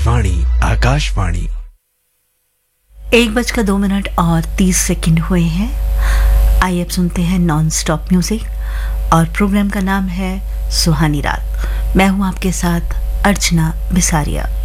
आकाशवाणी आकाशवाणी। 1:02 हुए हैं। आइए अब सुनते हैं नॉन स्टॉप म्यूजिक और प्रोग्राम का नाम है सुहानी रात। मैं हूं आपके साथ अर्चना बिसारिया।